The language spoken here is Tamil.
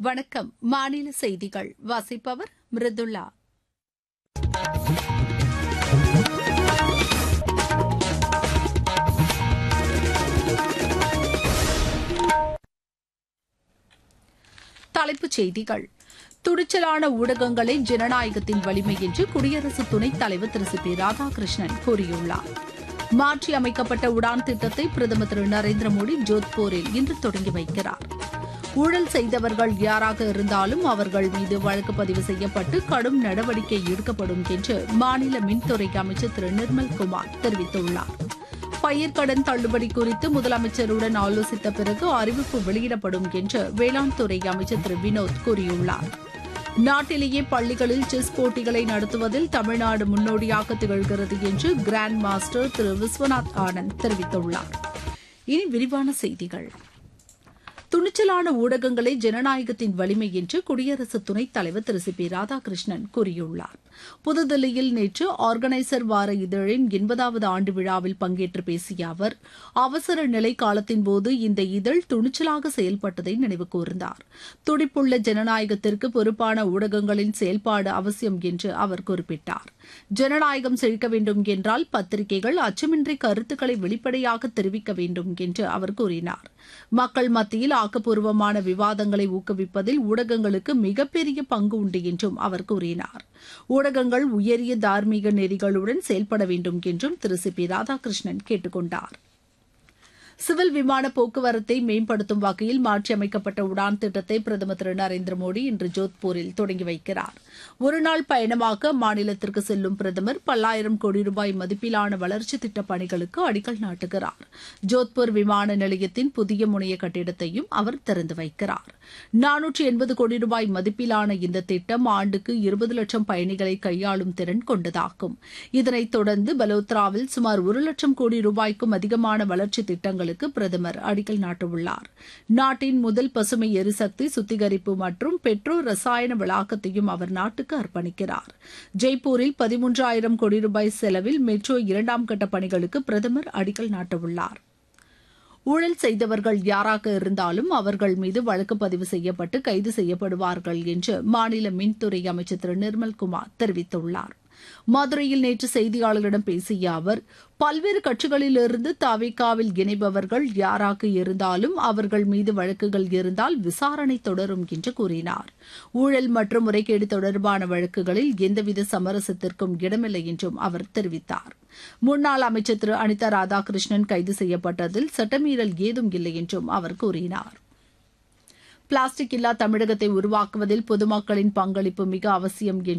வணக்கம். மாநில செய்திகள் வாசிப்பவர் மிருதுளா. தலைப்புச் செய்திகள். துணிச்சலான ஊடகங்களே ஜனநாயகத்தின் வலிமை என்று குடியரசு துணைத் தலைவர் திரு சி பி ராதாகிருஷ்ணன் கூறியுள்ளார். மாற்றி அமைக்கப்பட்ட உடான் திட்டத்தை பிரதமர் திரு நரேந்திர மோடி ஜோத்பூரில் இன்று தொடங்கி வைக்கிறார். ஊழல் செய்தவர்கள் யாராக இருந்தாலும் அவர்கள் மீது வழக்கு பதிவு செய்யப்பட்டு கடும் நடவடிக்கை எடுக்கப்படும் என்று மாநில மின்துறை அமைச்சர் திரு நிர்மல் குமார் தெரிவித்துள்ளார். பயிர்க்கடன் தள்ளுபடி குறித்து முதலமைச்சருடன் ஆலோசித்த பிறகு அறிவிப்பு வெளியிடப்படும் என்று வேளாண் துறை அமைச்சர் திரு வினோத் கூறியுள்ளார். நாட்டிலேயே பள்ளிகளில் செஸ் போட்டிகளை நடத்துவதில் தமிழ்நாடு முன்னோடியாக திகழ்கிறது என்று கிராண்ட் மாஸ்டர் திரு விஸ்வநாத் ஆனந்த் தெரிவித்துள்ளார். இனி விரிவான செய்திகள். துணிச்சலான ஊடகங்களே ஜனநாயகத்தின் வலிமை என்று குடியரசு துணைத் தலைவர் திரு சி பி ராதாகிருஷ்ணன் கூறியுள்ளார். புதுதில்லியில் நேற்று ஆர்கனைசர் வார இதழின் 80வது ஆண்டு விழாவில் பங்கேற்று பேசிய அவர், அவசர நிலை காலத்தின்போது இந்த இதழ் துணிச்சலாக செயல்பட்டதை நினைவு கூர்ந்தார். துடிப்புள்ள ஜனநாயகத்திற்கு பொறுப்பான ஊடகங்களின் செயல்பாடு அவசியம் என்று அவர் குறிப்பிட்டார். ஜனநாயகம் செழிக்க வேண்டும் என்றால் பத்திரிகைகள் அச்சமின்றி கருத்துக்களை வெளிப்படையாக தெரிவிக்க வேண்டும் என்று அவர் கூறினார். மக்கள் மத்தியில் ஆக்கப்பூர்வமான விவாதங்களை ஊக்குவிப்பதில் ஊடகங்களுக்கு மிகப்பெரிய பங்கு உண்டு என்றும் அவர் கூறினார். ஊடகங்கள் உயரிய தார்மீக நெறிகளுடன் செயல்பட வேண்டும் என்றும் திரு சி பி ராதாகிருஷ்ணன் கேட்டுக் கொண்டார். சிவில் விமான போக்குவரத்தை மேம்படுத்தும் வகையில் மாற்றியமைக்கப்பட்ட உடான் திட்டத்தை பிரதமர் திரு நரேந்திர மோடி இன்று ஜோத்பூரில் தொடங்கி வைக்கிறார். ஒருநாள் பயணமாக மாநிலத்திற்கு செல்லும் பிரதமர் பல்லாயிரம் கோடி ரூபாய் மதிப்பிலான வளர்ச்சித் திட்டப் பணிகளுக்கு அடிக்கல் நாட்டுகிறார். ஜோத்பூர் விமான நிலையத்தின் புதிய முனைய கட்டிடத்தையும் அவர் திறந்து வைக்கிறார். 480 கோடி ரூபாய் மதிப்பிலான இந்த திட்டம் ஆண்டுக்கு 20 லட்சம் பயணிகளை கையாளும் திறன் கொண்டதாகும். இதனைத் தொடர்ந்து பலோத்ராவில் சுமார் 1 லட்சம் கோடி ரூபாய்க்கும் அதிகமான வளர்ச்சித் திட்டங்களுக்கு பிரதமர் அடிக்கல் நாட்டவுள்ளார். நாட்டின் முதல் பசுமை எரிசக்தி சுத்திகரிப்பு மற்றும் பெட்ரோ ரசாயன வளாகத்தையும் அவர் நாட்டுக்கு அர்ப்பணிக்கிறார். ஜெய்ப்பூரில் 13,000 கோடி ரூபாய் செலவில் மெட்ரோ 2ஆம் கட்ட பணிகளுக்கு பிரதமர் அடிக்கல் நாட்டவுள்ளார். ஊழல் செய்தவர்கள் யாராக இருந்தாலும் அவர்கள் மீது வழக்கு பதிவு செய்யப்பட்டு கைது செய்யப்படுவார்கள் என்று மாநில மின்துறை அமைச்சர் திரு நிர்மல் குமார் தெரிவித்துள்ளார். மதுரையில் நேற்று செய்தியாளர்களிடம் பேசிய அவர், பல்வேறு கட்சிகளிலிருந்து தவிகாவில் இணைபவர்கள் யாராக இருந்தாலும் அவர்கள் மீது வழக்குகள் இருந்தால் விசாரணை தொடரும் என்று கூறினார். ஊழல் மற்றும் முறைகேடு தொடர்பான வழக்குகளில் எந்தவித சமரசத்திற்கும் இடமில்லை என்றும் அவர் தெரிவித்தார். முன்னாள் அமைச்சர் திரு அனிதா ராதாகிருஷ்ணன் கைது செய்யப்பட்டதில் சட்டமீறல் ஏதும் இல்லை என்றும் அவர் கூறினார். பிளாஸ்டிக் இல்லா தமிழகத்தை உருவாக்குவதில் பொதுமக்களின் பங்களிப்பு மிக அவசியம் என்று